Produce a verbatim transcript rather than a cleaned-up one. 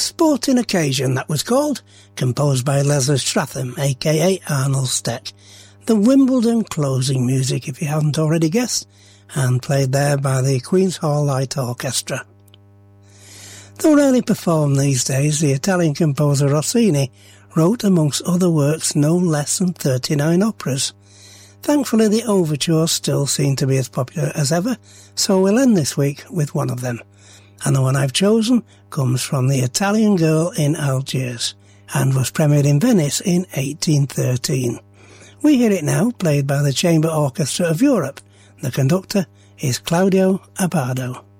Sporting Occasion, that was called, composed by Leslie Stratham, aka Arnold Steck. The Wimbledon closing music, if you haven't already guessed, and played there by the Queen's Hall Light Orchestra. Though rarely performed these days, the Italian composer Rossini wrote, amongst other works, no less than thirty-nine operas. Thankfully, the overtures still seem to be as popular as ever, so we'll end this week with one of them. And the one I've chosen comes from The Italian Girl in Algiers, and was premiered in Venice in eighteen thirteen. We hear it now, played by the Chamber Orchestra of Europe. The conductor is Claudio Abbado.